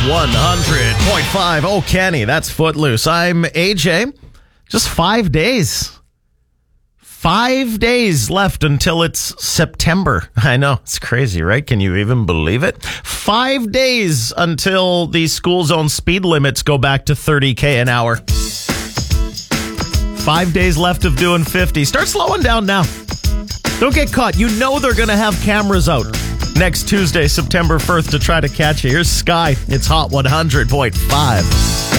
100.5. Oh, Kenny, that's Footloose. I'm AJ. Just 5 days. 5 days left until it's September. I know, it's crazy, right? Can you even believe it? 5 days until the school zone speed limits go back to 30K an hour. 5 days left of doing 50. Start slowing down now. Don't get caught. You know they're going to have cameras out next Tuesday, September 1st, to try to catch you. Here's Sky. It's Hot 100.5.